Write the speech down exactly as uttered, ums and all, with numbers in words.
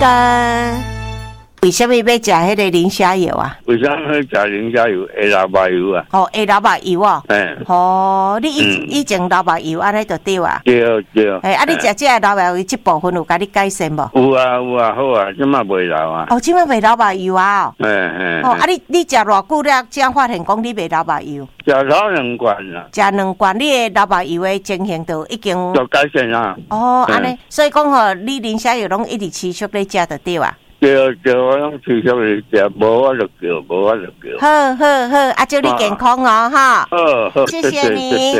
个为什么要食迄个磷虾油啊？ 为什么食磷虾油？会老白油啊？ 哦，会老白油哦。 哎， 哦，你以、嗯、以前老白油安尼就对啊。 对对。 哎，啊，你食这个老白油这部分有甲你改善无？ 有啊有啊，好啊，即马袂老啊。 哦，即马袂老白油啊？ 哎哎。 哦，啊，你你食偌久了，这样发现讲你袂老白油？ 食老两罐啦。食两罐，你的老白油的情形就已经就改善啊。 哦，安尼，所以讲吼，你磷虾油拢一直持续咧食就对啊。 对对，我拢持续咧食，无我就叫，无我就叫。 好好好，啊，祝你健康哦，哈。 好好， 谢谢你。